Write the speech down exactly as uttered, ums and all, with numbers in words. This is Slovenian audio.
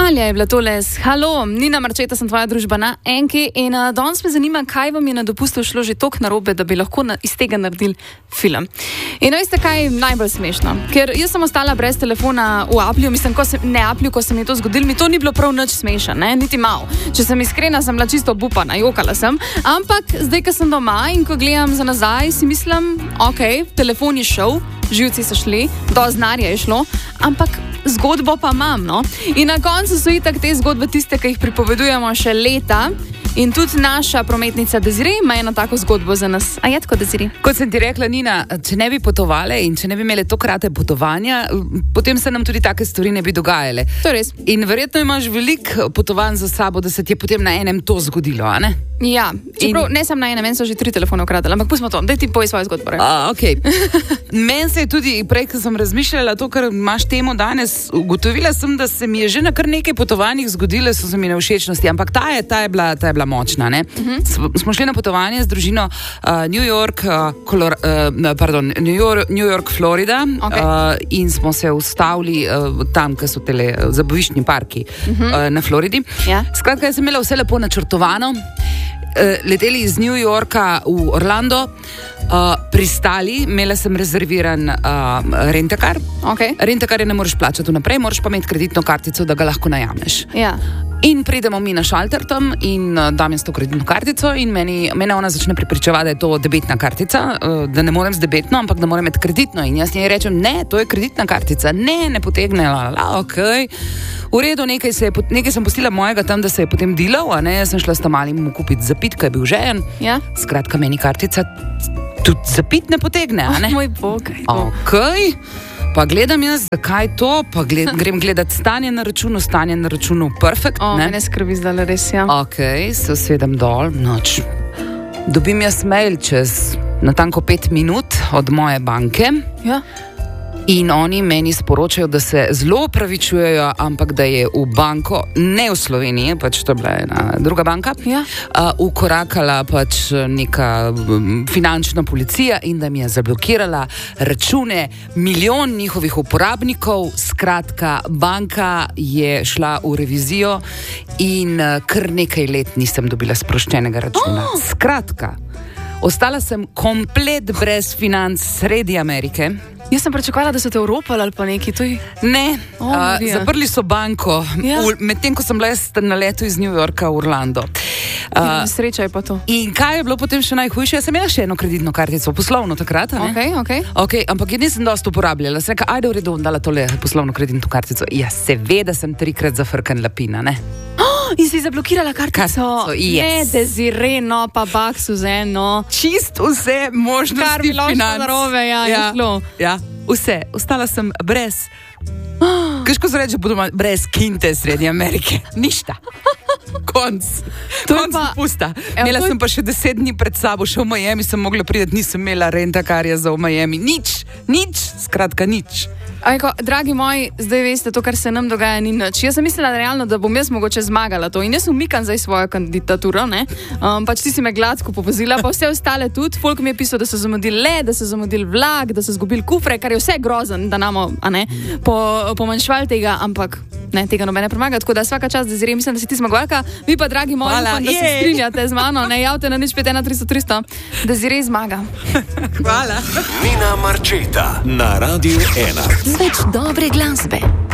Alja je bila tole s halo, Nina Marčeta, sem tvoja družba na Enki in uh, danes me zanima, kaj vam je na dopustu šlo že toliko narobe, da bi lahko na, iz tega naredili film. In veste, kaj je najbolj smešno? Ker jaz sem ostala brez telefona v Applju, mislim, ko se, ne Applju, ko se mi je to zgodilo, mi to ni bilo prav nič smešno, ne, niti malo. Če sem iskrena, sem bila čisto obupana, jokala sem, ampak zdaj, ko sem doma in ko gledam za nazaj, si mislim, ok, telefon je šel, živci so šli, do znarja je šlo, ampak zgodbo pa imam, no. In na koncu so itak te zgodbe tiste, ki jih pripovedujemo še leta. In tudi naša prometnica Desiree ima eno tako zgodbo za nas. A je tako, Desiree? Kot sem ti rekla, Nina, če ne bi potovale in če ne bi imele tokrate potovanja, potem se nam tudi take stvari ne bi dogajale. To je res. In verjetno imaš veliko potovanj za sabo, da se ti je potem na enem to zgodilo, a ne? Ja, čeprav in... ne sem na enem, meni so že tri telefone ukradali, ampak pustimo to, daj ti povej svojo zgodbo. A, ok. Meni se je tudi, prej, ko sem razmišljala to, kar imaš temo danes, ugotovila sem, da se mi je že na kar nekaj potovanjih zgodile, so se mi nevšečnosti, ampak ta je, ta je bila, ta je bila močna, ne? Uh-huh. Smo šli na potovanje z družino uh, New York, uh, Color, uh, pardon, New York, New York, Florida, okay. uh, in smo se ustavili uh, tam, kjer so tele uh, zabaviščni parki uh-huh. uh, na Floridi. Yeah. Skratka, jaz sem imela vse lepo načrtovano. Uh, leteli iz New Yorka v Orlando, uh, pristali, imela sem rezerviran uh, rentakar. Okay. Rentakar ne moreš plačati vnaprej, moraš pa imeti kreditno kartico, da ga lahko najameš. Yeah. In pridemo mi na šalter tam in uh, dam jaz to kreditno kartico in meni, mene ona začne prepričevati, da je to debetna kartica, uh, da ne morem z debetno, ampak da moram imeti kreditno. In jaz njej rečem, ne, to je kreditna kartica, ne, ne potegne, la, la, ok. V redu, nekaj, se je, nekaj sem pustila mojega tam, da se je potem delal, a ne, jaz sem šla s tam malim mu kupiti zapit, ko je bil žejen. Ja. Skratka, meni kartica tudi zapit ne potegne, a ne? Oh, moj bog. Ok. Pa gledam jaz, zakaj to, pa gled, grem gledati stanje na računu, stanje na računu, perfekt, o, ne? Ne skrbi zdaj res, ja. Ok, se usedem dol, noč. Dobim jaz mail čez natanko pet minut od moje banke. Ja. In oni meni sporočajo, da se zelo opravičujejo, ampak da je v banko, ne v Sloveniji, pač to je bila ena druga banka, ja. uh, ukorakala pač neka um, finančna policija in da mi je zablokirala račune milijon njihovih uporabnikov. Skratka, banka je šla v revizijo in uh, kar nekaj let nisem dobila sproščenega računa. Oh. Skratka, ostala sem komplet brez financ sredi Amerike. Jaz sem pričakovala, da so te Evropali ali pa neki tuji. Ne, oh, uh, zaprli so banko, ja. Medtem ko sem bila na letu iz New Yorka v Orlando. Uh, Sreča je pa to. In kaj je bilo potem še najhujše? Jaz sem imela še eno kreditno kartico, poslovno takrat. Okay, okay. Okay, ampak je nisem dosti uporabljala. Sem rekla, ajde v redu, bom dala tole poslovno kreditno kartico. Ja, seveda sem trikrat zafrkan lapina, ne? Oh, in si zablokirala kartico? Kartico, yes. Ne, Desiree, no, pa baksu z eno. Čist vse možnosti financ. Kar bilo šlo narobe, ja, ja, je šlo. Ja, vse. Ostala sem brez, oh. Kažko se reče, budemo brez kinte sredi Amerike. Ništa. Konc. Konc pa, pusta. Imela sem pa še deset dni pred sabo, še v Miami sem mogla priti, nisem imela rentakarja za v Miami. Nič, nič, skratka nič. Ajko, dragi moji, zdaj veste, to, kar se nam dogaja, ni nič. Jaz sem mislila realno, da bom jaz mogoče zmagala to in jaz umikam zdaj svojo kandidaturo, ne? Um, pač ti si me gladko povozila, pa vse ostale tudi. Folk mi je pisal, da so zamudili let, da so zamudili vlak, da so zgubili kufre, kar je vse grozen, da namo, a ne, po, pomanjšvali tega, ampak ne, tega nobene premaga. Tako da svaka čast, Desiree, mislim, da si ti zmagovalka. Vi pa, dragi moji, upam, da se strinjate z mano, ne javte na nič pet ena tristo tristo. Desiree zmaga. Hvala. Nina Marčeta na Radiu ena. Več dobre glasbe.